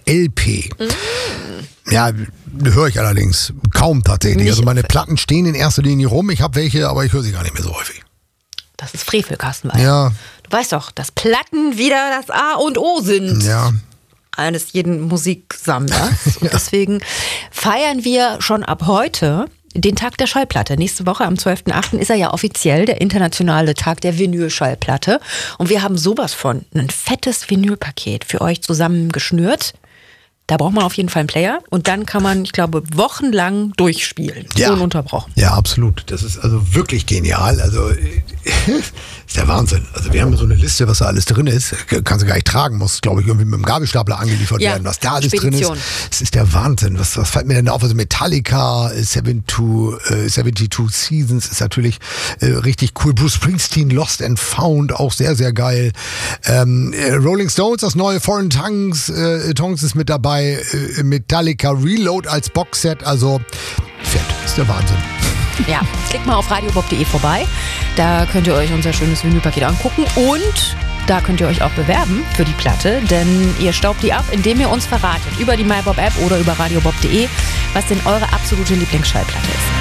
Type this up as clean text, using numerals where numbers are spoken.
LP. Ja, höre ich allerdings kaum tatsächlich. Also meine Platten stehen in erster Linie rum. Ich habe welche, aber ich höre sie gar nicht mehr so häufig. Das ist Frevel, Carsten. Ja. Du weißt doch, dass Platten wieder das A und O sind. Ja. Eines jeden Musiksammlers. Und deswegen feiern wir schon ab heute den Tag der Schallplatte. Nächste Woche am 12.08. ist er ja offiziell der internationale Tag der Vinyl-Schallplatte. Und wir haben sowas von ein fettes Vinylpaket für euch zusammengeschnürt. Da braucht man auf jeden Fall einen Player und dann kann man, ich glaube, wochenlang durchspielen. Ja. Ununterbrochen. Ja, absolut. Das ist also wirklich genial. Also ist der Wahnsinn. Also wir haben so eine Liste, was da alles drin ist. Kannst du gar nicht tragen, muss, glaube ich, irgendwie mit dem Gabelstapler angeliefert werden, was da alles Spedition drin ist. Es ist der Wahnsinn. Was fällt mir denn da auf? Also Metallica, 72 Seasons ist natürlich richtig cool. Bruce Springsteen, Lost and Found, auch sehr, sehr geil. Rolling Stones, das neue Foreign Tongues ist mit dabei. Metallica Reload als Boxset, also fett, ist der Wahnsinn. Ja, klickt mal auf radiobob.de vorbei, da könnt ihr euch unser schönes Vinylpaket angucken und da könnt ihr euch auch bewerben für die Platte, denn ihr staubt die ab, indem ihr uns verratet über die MyBob-App oder über radiobob.de, was denn eure absolute Lieblingsschallplatte ist.